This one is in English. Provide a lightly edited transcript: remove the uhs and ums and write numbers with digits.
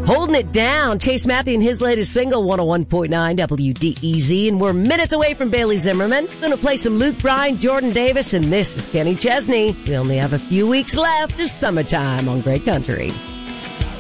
Holding it down, Chase Matthew and his latest single, 101.9 WDEZ, and we're minutes away from Bailey Zimmerman. Gonna play some Luke Bryan, Jordan Davis, and this is Kenny Chesney. We only have a few weeks left. It's summertime on Great Country.